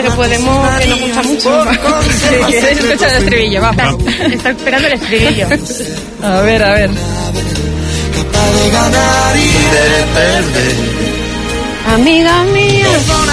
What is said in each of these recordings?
pero podemos, que nos gusta mucho. ¿Queréis escuchar el estribillo? Vamos. Está esperando el estribillo. A ver. Capaz de ganar y de perder. Amiga mía.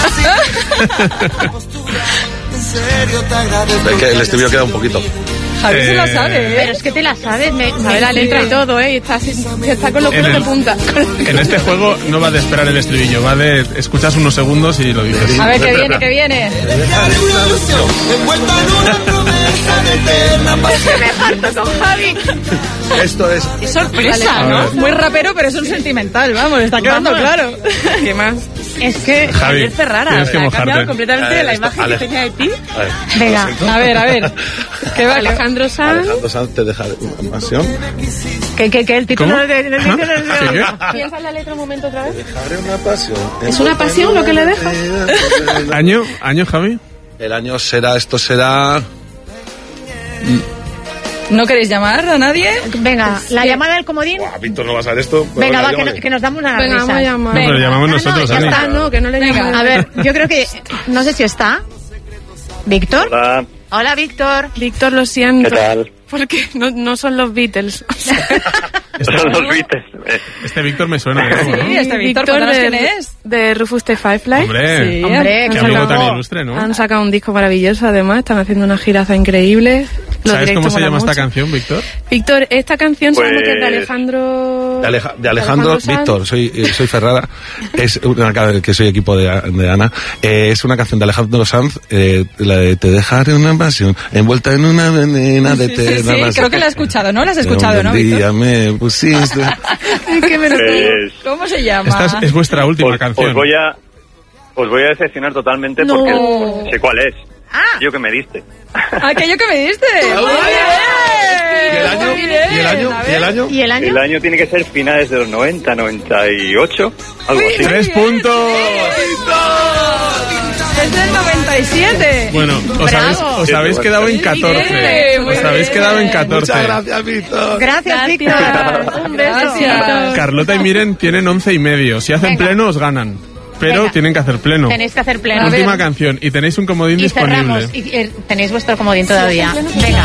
En serio te agradezco. Es que el estribillo queda un poquito. Javi se la sabe, Pero es que te la sabes, me sabe la letra y todo, y está con los pelos de punta. En este juego no va de esperar el estribillo, va de escuchas unos segundos y lo dices. A ver, que viene. Dejaré una ilusión envuelta en una promesa de eterna pasión. me parto con Javi. Esto es... Qué sorpresa, A ¿no? ver. Muy rapero, pero es un sentimental, vamos, está quedando claro. ¿Qué más? Es que Javi, Javier Ferrara tienes que ha mojarte. cambiado completamente la imagen que tenía de ti. Venga, A ver. ¿Qué va? Alejandro Sanz. Alejandro Sanz te deja una pasión. Que el título ¿Cómo? del ¿Qué? Piensa en la letra un momento otra vez. Dejaré una pasión. ¿Es una pasión lo que le deja? ¿Año, Javi? El año será, esto será... ¿No queréis llamar a nadie? Venga, la llamada del comodín. Buah, Víctor no va a saber esto. Venga, va, llámale. que nos damos una Venga, risa. vamos a llamar. No, pero llamamos nosotros, ya Ani. está, No, que no le Venga. llamo. A ver, yo creo que... No sé si está. ¿Víctor? Hola, Hola, Víctor. Víctor, lo siento. ¿qué tal? Porque no son los Beatles. Son los Beatles. Este Víctor me suena de algo, ¿no? Sí, este Víctor, cuéntanos quién es. De Rufus the Firefly. Hombre, Sí. Hombre, qué que amigo sacado- tan ilustre, ¿no? Han sacado un disco maravilloso, además. Están haciendo una giraza increíble. Los ¿Sabes cómo directos se llama molan esta mucho. canción, Víctor? Víctor, esta canción Pues- sabemos que es de Alejandro... De Alejandro Sanz. Víctor, soy Ferrara, es una, que soy equipo de Ana, es una canción de Alejandro Sanz, la de Te dejaré una pasión, envuelta en una venena de Sí, eterna pasión. creo que la he escuchado, ¿no? La has escuchado, ¿no, Un día Víctor? me pusiste... ¿Qué me lo Pues, ¿Cómo se llama? Esta es vuestra última canción. os voy a decepcionar totalmente No. porque sé cuál es. Ah, Yo que me diste. Aquello que me diste. Muy ¿Y el año? bien. Muy bien. ¿Y el año? A ¿Y el ver. año? ¿y el año? El año tiene que ser finales de los 90, 98, algo así. 3 puntos. Es del 97. Bueno, os habéis quedado en 14. Muy Os habéis bien. quedado en 14. Muchas gracias, Víctor. Gracias, Víctor. Un beso. Gracias. Carlota y Miren tienen 11 y medio. Si hacen Venga. pleno, os ganan. Pero Venga. tienen que hacer pleno. Tenéis que hacer pleno. Última canción. Y tenéis un comodín Y disponible. cerramos. Y tenéis vuestro comodín todavía. Venga.